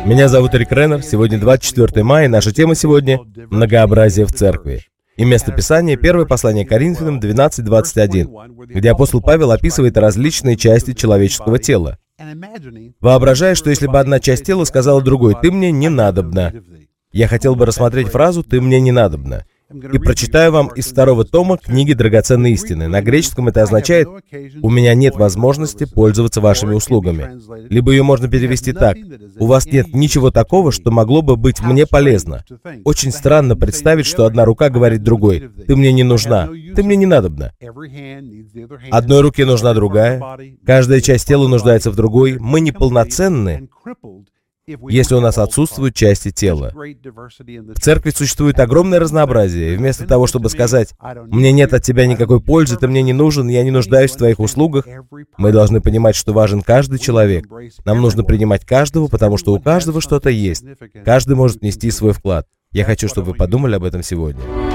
Меня зовут Рик Реннер, сегодня 24 мая, и наша тема сегодня – многообразие в церкви. И место Писания – первое послание Коринфянам 12:21, где апостол Павел описывает различные части человеческого тела. Воображая, что если бы одна часть тела сказала другой: «Ты мне не надобна», я хотел бы рассмотреть фразу «ты мне не надобна». И прочитаю вам из 2 тома книги «Драгоценные истины». На греческом это означает «у меня нет возможности пользоваться вашими услугами». Либо ее можно перевести так: «У вас нет ничего такого, что могло бы быть мне полезно». Очень странно представить, что одна рука говорит другой: «Ты мне не нужна, ты мне не надобна». Одной руке нужна другая, каждая часть тела нуждается в другой. Мы неполноценны, если у нас отсутствуют части тела. В церкви существует огромное разнообразие, и вместо того, чтобы сказать «мне нет от тебя никакой пользы, ты мне не нужен, я не нуждаюсь в твоих услугах», мы должны понимать, что важен каждый человек. Нам нужно принимать каждого, потому что у каждого что-то есть. Каждый может нести свой вклад. Я хочу, чтобы вы подумали об этом сегодня.